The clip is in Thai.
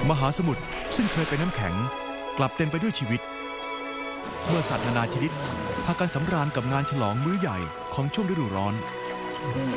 มหาสมุทรซึ่งเคยเป็นน้ำแข็งกลับเต็มไปด้วยชีวิตเมื่อสัตว์นานาชนิดพากันสำราญกับงานฉลองมื้อใหญ่ของช่วงฤดูร้อน